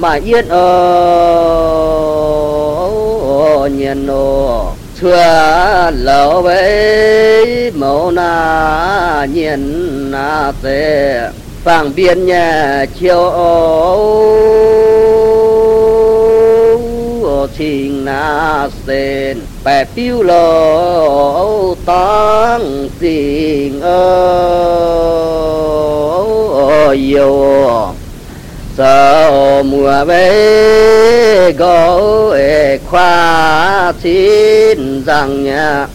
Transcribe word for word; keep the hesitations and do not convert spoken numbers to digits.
mà yên ở nhiên ô xưa lỡ với mẫu na nhiên na tê phẳng biên nhà chiều trình na sen bè piu lô tăng tình ơ yêu sao mùa về gấu khoa xin rằng nhà